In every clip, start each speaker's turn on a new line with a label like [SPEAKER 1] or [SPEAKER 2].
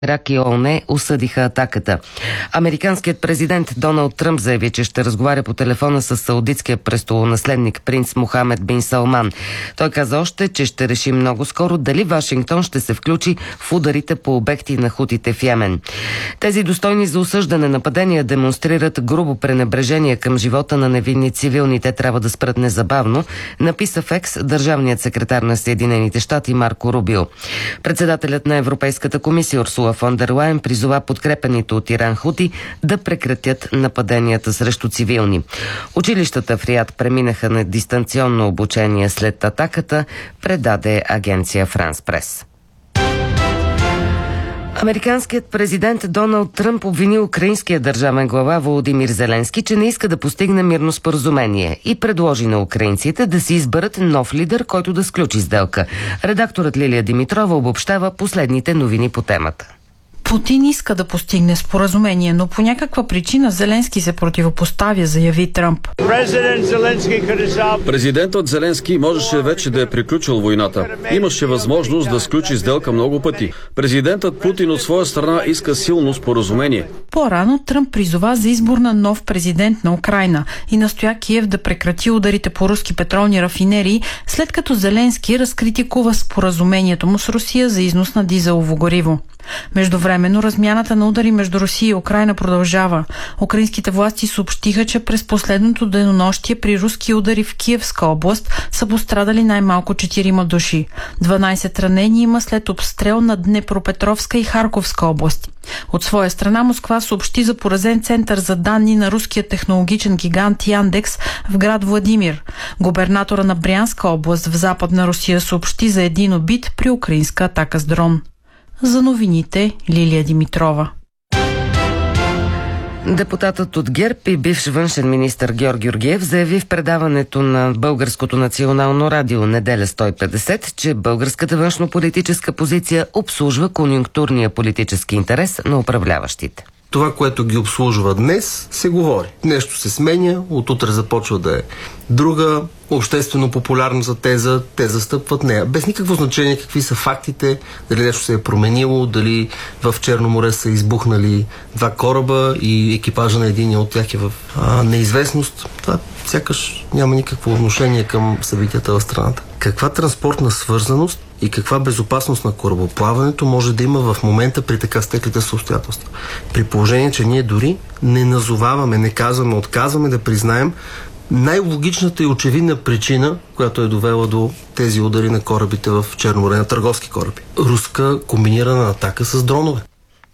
[SPEAKER 1] Ирак и ООН осъдиха атаката. Американският президент Доналд Тръмп заяви, че ще разговаря по телефона с саудитския престолонаследник принц Мохамед бин Салман. Той каза още, че ще реши много скоро дали Вашингтон ще се включи в ударите по обекти на хутите в Йемен. Тези достойни за осъждане нападения демонстрират грубо пренебрежение към живота на невинни цивилни. Те трябва да спрат незабавно, написа в Екс държавният секретар на Съединените щати Марко Рубио. Председателят на Европейската комисия Урсула фон дер Лайен призова подкрепените от Иран хути да прекратят нападенията срещу цивилни. Училищата в Риад преминаха на дистанционно обучение след атаката, предаде агенция Франс Прес. Американският президент Доналд Тръмп обвини украинския държавен глава Володимир Зеленски, че не иска да постигне мирно споразумение и предложи на украинците да си изберат нов лидер, който да сключи сделка. Редакторът Лилия Димитрова обобщава последните новини по темата.
[SPEAKER 2] Путин иска да постигне споразумение, но по някаква причина Зеленски се противопоставя, заяви Тръмп.
[SPEAKER 3] Президентът Зеленски можеше вече да е приключил войната. Имаше възможност да сключи сделка много пъти. Президентът Путин от своя страна иска силно споразумение.
[SPEAKER 2] По-рано Тръмп призова за избор на нов президент на Украйна и настоя Киев да прекрати ударите по руски петролни рафинерии, след като Зеленски разкритикува споразумението му с Русия за износ на дизелово гориво. Междувременно размяната на удари между Русия и Украйна продължава. Украинските власти съобщиха, че през последното денонощие при руски удари в Киевска област са пострадали най-малко 4 души. 12 ранени има след обстрел на Днепропетровска и Харковска област. От своя страна Москва съобщи за поразен център за данни на руския технологичен гигант Яндекс в град Владимир. Губернатора на Брянска област в Западна Русия съобщи за един убит при украинска атака с дрон. За новините Лилия Димитрова.
[SPEAKER 1] Депутатът от ГЕРБ и бивш външен министър Георг Георгиев заяви в предаването на Българското национално радио Неделя 150, че българската външнополитическа позиция обслужва конюнктурния политически интерес на управляващите.
[SPEAKER 4] Това, което ги обслужва днес, се говори. Нещо се сменя, отутре започва да е друга обществено популярна за теза, те застъпват нея. Без никакво значение какви са фактите, дали нещо се е променило, дали в Черно море са избухнали 2 кораба и екипажа на единия от тях е в неизвестност. Това сякаш няма никакво отношение към събитията в страната. Каква транспортна свързаност и каква безопасност на корабоплаването може да има в момента при така стеклите са обстоятелства? При положение, че ние дори не назоваваме, не казваме, отказваме да признаем най-логичната и очевидна причина, която е довела до тези удари на корабите в Черно море, на търговски кораби. Руска комбинирана атака с дронове.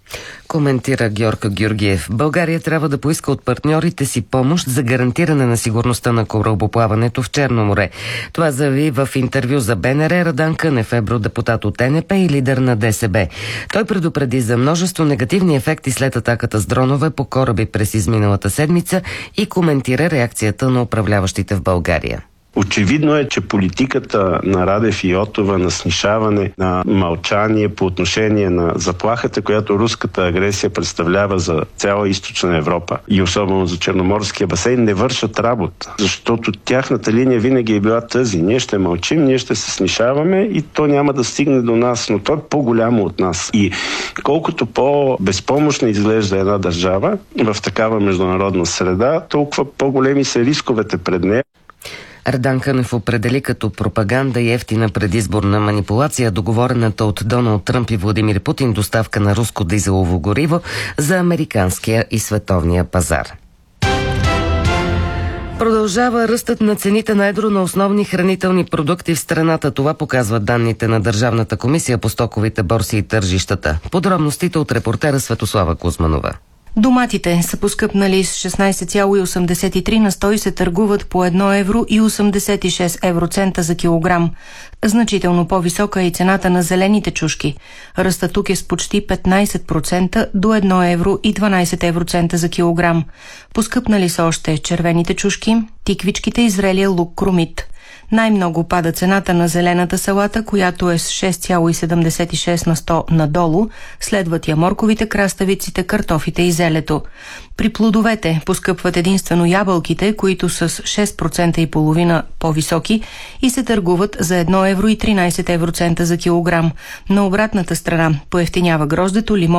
[SPEAKER 1] Коментира Георг Георгиев. България трябва да поиска от партньорите си помощ за гарантиране на сигурността на корабоплаването в Черно море. Това заяви в интервю за БНР Радан Кънев, евродепутат от ЕНП и лидер на ДСБ. Той предупреди за множество негативни ефекти след атаката с дронове по кораби през изминалата седмица и коментира реакцията на управляващите в България.
[SPEAKER 5] Очевидно е, че политиката на Радев и Йотова на снишаване, на мълчание по отношение на заплахата, която руската агресия представлява за цяла източна Европа и особено за Черноморския басейн, не вършат работа. Защото тяхната линия винаги е била тази. Ние ще мълчим, ние ще се снишаваме и то няма да стигне до нас, но то е по-голямо от нас. И колкото по-безпомощна изглежда една държава в такава международна среда, толкова по-големи са рисковете пред нея.
[SPEAKER 1] Радан Кънев определи като пропаганда и ефтина предизборна манипулация договорената от Доналд Тръмп и Владимир Путин доставка на руско дизелово гориво за американския и световния пазар. Продължава ръстът на цените на едро на основни хранителни продукти в страната. Това показват данните на Държавната комисия по стоковите борси и тържищата. Подробностите от репортера Светослава Кузманова.
[SPEAKER 6] Доматите са поскъпнали с 16,83 на 100 и се търгуват по 1 евро и 86 евроцента за килограм. Значително по-висока е и цената на зелените чушки. Ръстът тук е с почти 15% до 1 евро и 12 евроцента за килограм. Поскъпнали са още червените чушки, тиквичките и зрелия лук кромит. Най-много пада цената на зелената салата, която е с 6,76 на 100 надолу, следват я морковите, краставиците, картофите и зелето. При плодовете поскъпват единствено ябълките, които са с 6,5% по-високи и се търгуват за 1 евро и 13 евроцента за килограм. На обратната страна поевтинява гроздето, лимон